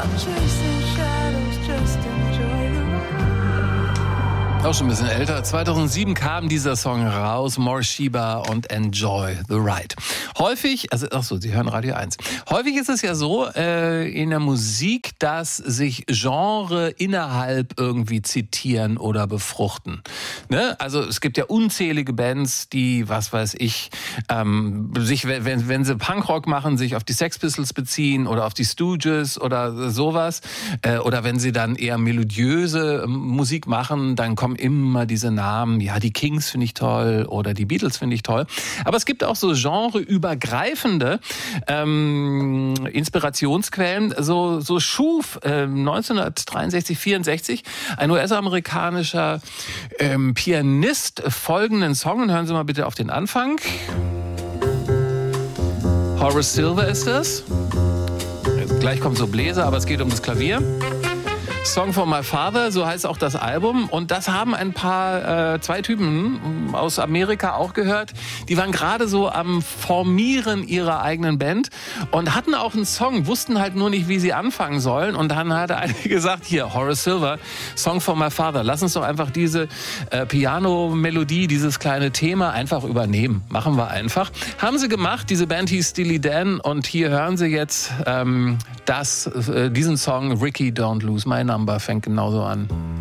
Stop chasing shadows, just enjoy the ride. Auch schon ein bisschen älter. 2007 kam dieser Song raus, More Sheba und Enjoy the Ride. Häufig, Sie hören Radio 1. Häufig ist es ja so in der Musik, dass sich Genre innerhalb irgendwie zitieren oder befruchten. Ne? Also es gibt ja unzählige Bands, die, was weiß ich, sich, wenn sie Punkrock machen, sich auf die Sex Pistols beziehen oder auf die Stooges oder sowas. Oder wenn sie dann eher melodiöse Musik machen, dann kommen immer diese Namen. Ja, die Kings finde ich toll oder die Beatles finde ich toll. Aber es gibt auch so genreübergreifende Inspirationsquellen. So schuf 1963, 64 ein US-amerikanischer Pianist folgenden Song. Und hören Sie mal bitte auf den Anfang. Horace Silver ist das. Gleich kommt so Bläser, aber es geht um das Klavier. Song for My Father, so heißt auch das Album. Und das haben ein paar, zwei Typen aus Amerika auch gehört. Die waren gerade so am Formieren ihrer eigenen Band und hatten auch einen Song, wussten halt nur nicht, wie sie anfangen sollen. Und dann hat einer gesagt, hier, Horace Silver, Song for My Father. Lass uns doch einfach diese Piano-Melodie, dieses kleine Thema einfach übernehmen. Machen wir einfach. Haben sie gemacht, diese Band hieß Steely Dan. Und hier hören Sie jetzt diesen Song, Ricky Don't Lose My Number, fängt genauso an.